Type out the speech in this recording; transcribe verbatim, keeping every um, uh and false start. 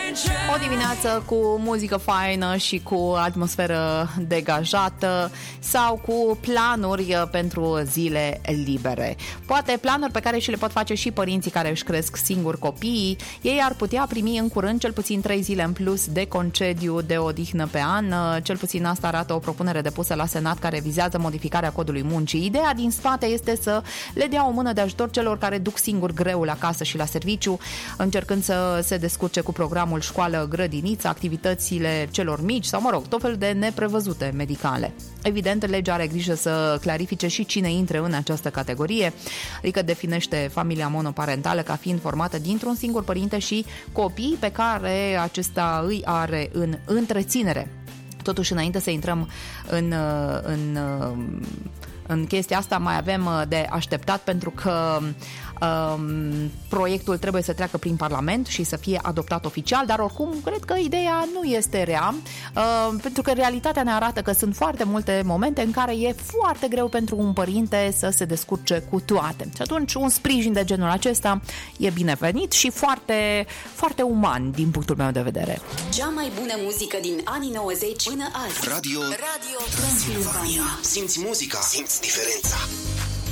O dimineață cu muzică faină și cu atmosferă degajată sau cu planuri pentru zile libere. Poate planuri pe care și le pot face și părinții care își cresc singuri copiii. Ei ar putea primi în curând cel puțin trei zile în plus de concediu de odihnă pe an. Cel puțin asta arată o propunere depusă la Senat care vizează modificarea codului muncii. Ideea din spate este să le dea o mână de ajutor celor care duc singur greul acasă și la serviciu, încercând să se descurce cu programul școală, grădiniță, activitățile celor mici sau, mă rog, tot felul de neprevăzute medicale. Evident, legea are grijă să clarifice și cine intre în această categorie, adică definește familia monoparentală ca fiind formată dintr-un singur părinte și copii pe care acesta îi are în întreținere. Totuși, înainte să intrăm în, în, în chestia asta, mai avem de așteptat pentru că Um, proiectul trebuie să treacă prin Parlament și să fie adoptat oficial, dar oricum cred că ideea nu este rea, uh, pentru că realitatea ne arată că sunt foarte multe momente în care e foarte greu pentru un părinte să se descurce cu toate. Și atunci un sprijin de genul acesta e binevenit și foarte, foarte uman din punctul meu de vedere. Cea mai bună muzică din anii nouăzeci până azi. Radio, Radio Transilvania. Simți muzica, simți diferența.